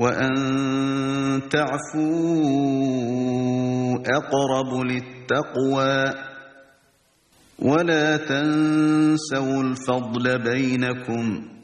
وأن تعفوا أقرب للتقوى ولا تنسوا الفضل بينكم